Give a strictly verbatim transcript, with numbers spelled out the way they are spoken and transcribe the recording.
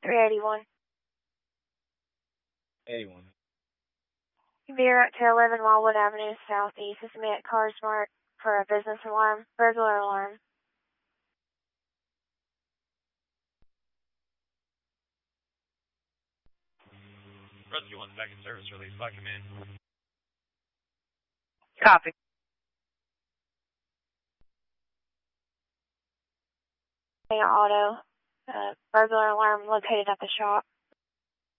three eighty-one. eighty-one. Be right to eleven Wildwood Avenue Southeast. This is me at CarSmart for a business alarm, burglar alarm. Rescue one's back in service, release bucket man. Copy. Auto, uh, burglar alarm located at the shop.